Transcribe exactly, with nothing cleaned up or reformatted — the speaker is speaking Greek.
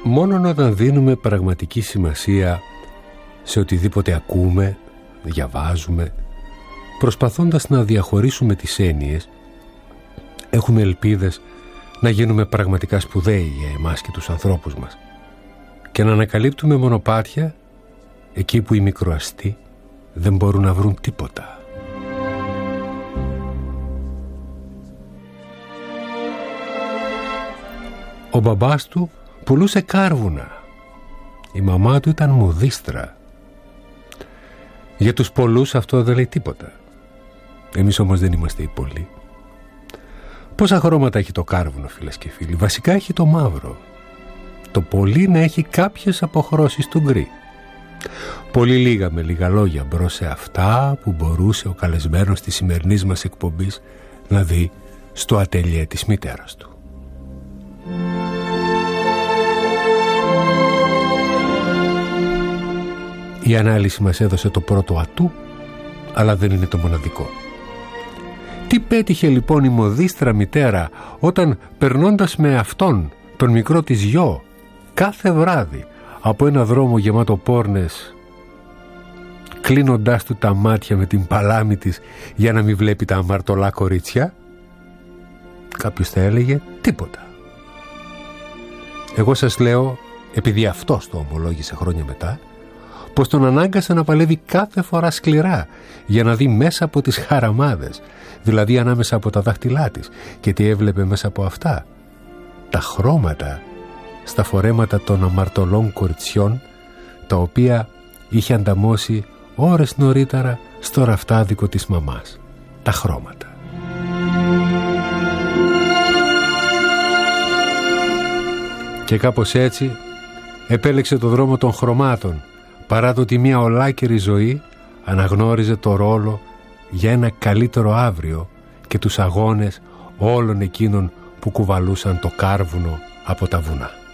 Μόνον όταν δίνουμε πραγματική σημασία σε οτιδήποτε ακούμε, διαβάζουμε, προσπαθώντας να διαχωρίσουμε τις έννοιες, έχουμε ελπίδες να γίνουμε πραγματικά σπουδαίοι για εμάς και τους ανθρώπους μας και να ανακαλύπτουμε μονοπάτια εκεί που οι μικροαστοί δεν μπορούν να βρουν τίποτα. Ο μπαμπάς του πουλούσε κάρβουνα. Η μαμά του ήταν μουδίστρα. Για τους πολλούς αυτό δεν λέει τίποτα. Εμείς όμως δεν είμαστε οι πολλοί. Πόσα χρώματα έχει το κάρβουνο, φίλες και φίλοι? Βασικά έχει το μαύρο. Το πολύ να έχει κάποιες αποχρώσεις του γκρι. Πολύ λίγα με λίγα λόγια μπρος σε αυτά που μπορούσε ο καλεσμένος της σημερινής μας εκπομπής να δει στο ατελιέ της μητέρας του. Η ανάλυση μας έδωσε το πρώτο ατού, αλλά δεν είναι το μοναδικό. Τι πέτυχε λοιπόν η μοδίστρα μητέρα όταν, περνώντας με αυτόν τον μικρό της γιο κάθε βράδυ από ένα δρόμο γεμάτο πόρνες, κλείνοντάς του τα μάτια με την παλάμη της για να μην βλέπει τα αμαρτωλά κορίτσια? Κάποιος θα έλεγε τίποτα. Εγώ σας λέω, επειδή αυτός το ομολόγησε χρόνια μετά, πως τον ανάγκασε να παλεύει κάθε φορά σκληρά για να δει μέσα από τις χαραμάδες, δηλαδή ανάμεσα από τα δάχτυλά της, και τι έβλεπε μέσα από αυτά? Τα χρώματα στα φορέματα των αμαρτωλών κοριτσιών, τα οποία είχε ανταμώσει ώρες νωρίτερα στο ραφτάδικο της μαμάς. Τα χρώματα. Και κάπως έτσι επέλεξε το δρόμο των χρωμάτων, παρά το ότι μια ολάκερη ζωή αναγνώριζε το ρόλο για ένα καλύτερο αύριο και τους αγώνες όλων εκείνων που κουβαλούσαν το κάρβουνο από τα βουνά.